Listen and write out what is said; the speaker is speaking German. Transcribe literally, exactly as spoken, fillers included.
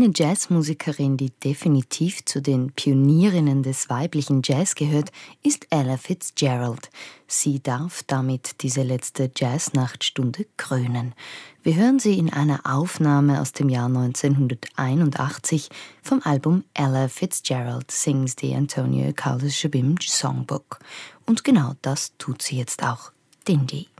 Eine Jazzmusikerin, die definitiv zu den Pionierinnen des weiblichen Jazz gehört, ist Ella Fitzgerald. Sie darf damit diese letzte Jazznachtstunde krönen. Wir hören sie in einer Aufnahme aus dem Jahr neunzehnhunderteinundachtzig vom Album Ella Fitzgerald Sings the Antonio Carlos Jobim Songbook. Und genau das tut sie jetzt auch. Dindy.